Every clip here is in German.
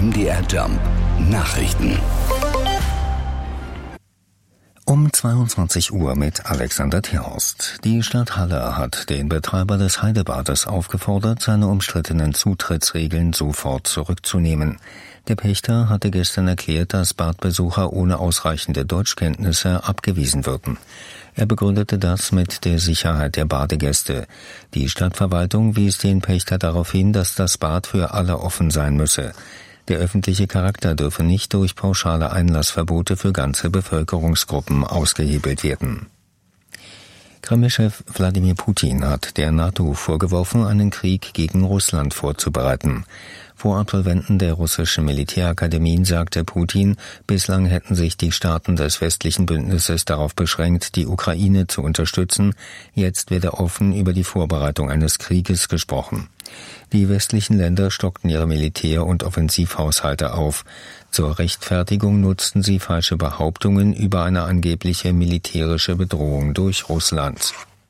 MDR Jump Nachrichten. Um 22 Uhr mit Alexander Thierhorst. Die Stadt Halle hat den Betreiber des Heidebades aufgefordert, seine umstrittenen Zutrittsregeln sofort zurückzunehmen. Der Pächter hatte gestern erklärt, dass Badbesucher ohne ausreichende Deutschkenntnisse abgewiesen würden. Er begründete das mit der Sicherheit der Badegäste. Die Stadtverwaltung wies den Pächter darauf hin, dass das Bad für alle offen sein müsse. Der öffentliche Charakter dürfe nicht durch pauschale Einlassverbote für ganze Bevölkerungsgruppen ausgehebelt werden. Kreml-Chef Wladimir Putin hat der NATO vorgeworfen, einen Krieg gegen Russland vorzubereiten. Vor Absolventen der russischen Militärakademien sagte Putin, bislang hätten sich die Staaten des westlichen Bündnisses darauf beschränkt, die Ukraine zu unterstützen. Jetzt werde offen über die Vorbereitung eines Krieges gesprochen. Die westlichen Länder stockten ihre Militär- und Offensivhaushalte auf. Zur Rechtfertigung nutzten sie falsche Behauptungen über eine angebliche militärische Bedrohung durch Russland.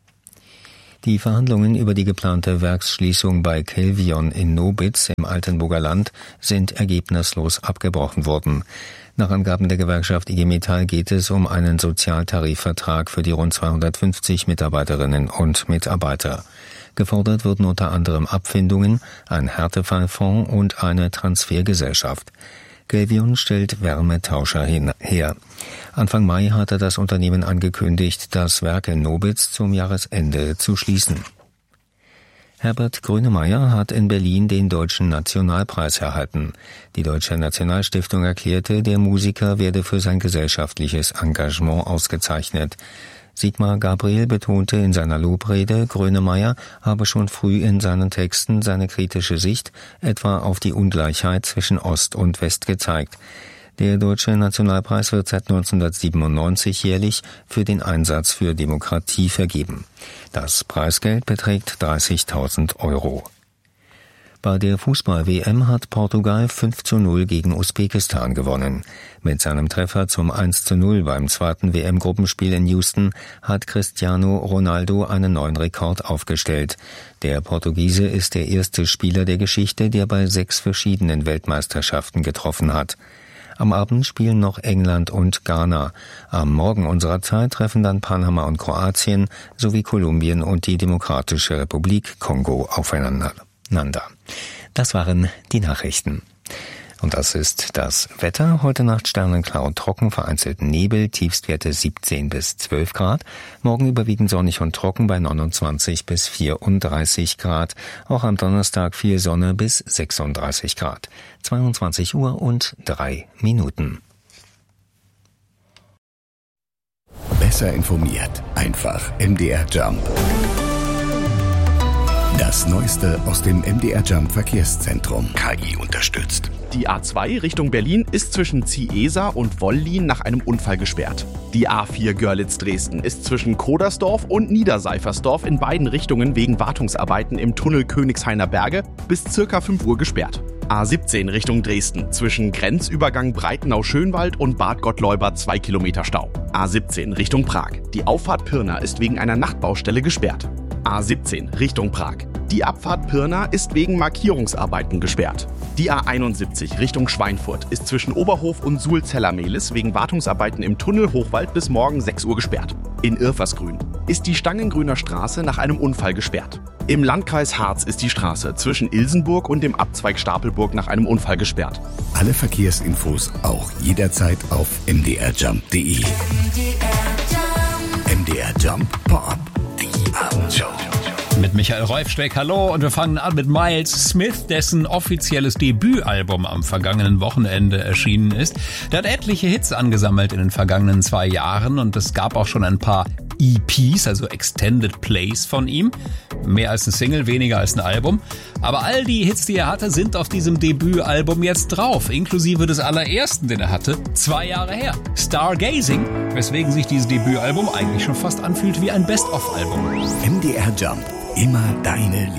Die Verhandlungen über die geplante Werksschließung bei Kelvion in Nobitz im Altenburger Land sind ergebnislos abgebrochen worden. Nach Angaben der Gewerkschaft IG Metall geht es um einen Sozialtarifvertrag für die rund 250 Mitarbeiterinnen und Mitarbeiter. Gefordert wurden unter anderem Abfindungen, ein Härtefallfonds und eine Transfergesellschaft. Kelvion stellt Wärmetauscher her. Anfang Mai hatte das Unternehmen angekündigt, das Werk in Nobitz zum Jahresende zu schließen. Herbert Grönemeyer hat in Berlin den Deutschen Nationalpreis erhalten. Die Deutsche Nationalstiftung erklärte, der Musiker werde für sein gesellschaftliches Engagement ausgezeichnet. Sigmar Gabriel betonte in seiner Lobrede, Grönemeyer habe schon früh in seinen Texten seine kritische Sicht etwa auf die Ungleichheit zwischen Ost und West gezeigt. Der Deutsche Nationalpreis wird seit 1997 jährlich für den Einsatz für Demokratie vergeben. Das Preisgeld beträgt 30.000 €. Bei der Fußball-WM hat Portugal 5:0 gegen Usbekistan gewonnen. Mit seinem Treffer zum 1:0 beim zweiten WM-Gruppenspiel in Houston hat Cristiano Ronaldo einen neuen Rekord aufgestellt. Der Portugiese ist der erste Spieler der Geschichte, der bei 6 verschiedenen Weltmeisterschaften getroffen hat. Am Abend spielen noch England und Ghana. Am Morgen unserer Zeit treffen dann Panama und Kroatien sowie Kolumbien und die Demokratische Republik Kongo aufeinander. Das waren die Nachrichten. Und das ist das Wetter. Heute Nacht sternenklar und trocken, vereinzelt Nebel, Tiefstwerte 17 bis 12 Grad. Morgen überwiegend sonnig und trocken bei 29 bis 34 Grad. Auch am Donnerstag viel Sonne bis 36 Grad. 22 Uhr und 3 Minuten. Besser informiert. Einfach MDR Jump. Das Neueste aus dem MDR Jump Verkehrszentrum. KI unterstützt. Die A2 Richtung Berlin ist zwischen Ziesa und Wollin nach einem Unfall gesperrt. Die A4 Görlitz-Dresden ist zwischen Kodersdorf und Niederseifersdorf in beiden Richtungen wegen Wartungsarbeiten im Tunnel Königshainer Berge bis ca. 5 Uhr gesperrt. A17 Richtung Dresden zwischen Grenzübergang Breitenau-Schönwald und Bad Gottläuber 2 Kilometer Stau. A17 Richtung Prag. Die Auffahrt Pirna ist wegen einer Nachtbaustelle gesperrt. A17 Richtung Prag. Die Abfahrt Pirna ist wegen Markierungsarbeiten gesperrt. Die A71 Richtung Schweinfurt ist zwischen Oberhof und Suhl-Zellermehlis wegen Wartungsarbeiten im Tunnel Hochwald bis morgen 6 Uhr gesperrt. In Irfersgrün ist die Stangengrüner Straße nach einem Unfall gesperrt. Im Landkreis Harz ist die Straße zwischen Ilsenburg und dem Abzweig Stapelburg nach einem Unfall gesperrt. Alle Verkehrsinfos auch jederzeit auf mdrjump.de. MDR Jump Pop. Die Abendshow. Mit Michael Reufsteck, hallo, und wir fangen an mit Miles Smith, dessen offizielles Debütalbum am vergangenen Wochenende erschienen ist. Der hat etliche Hits angesammelt in den vergangenen 2 Jahren und es gab auch schon ein paar EPs, also Extended Plays von ihm. Mehr als ein Single, weniger als ein Album. Aber all die Hits, die er hatte, sind auf diesem Debütalbum jetzt drauf, inklusive des allerersten, den er hatte, 2 Jahre her. Stargazing, weswegen sich dieses Debütalbum eigentlich schon fast anfühlt wie ein Best-of-Album. MDR Jump, immer deine